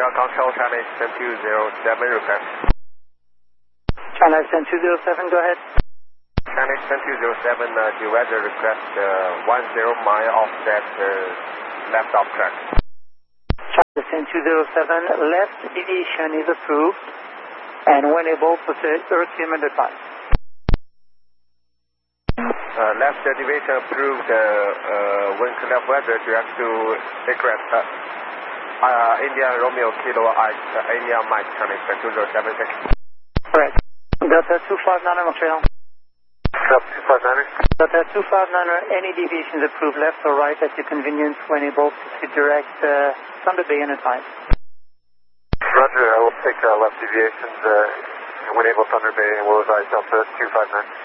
ground control, China Eastern 207, request. China Eastern 207, go ahead. China Eastern 207, the weather request 10 mile offset left off track. China Eastern 207, left deviation is approved, and when able, proceed RQM under time. Left deviation approved, wind left weather direct to aircraft. India Romeo Kilo India Mike, China Eastern 207. Correct. Delta 259 Montreal. Delta 259. Delta 259, any deviations approved left or right at your convenience when able to direct Thunder Bay in a time. Roger, I will take left deviations when able Thunder Bay and will advise Delta 259.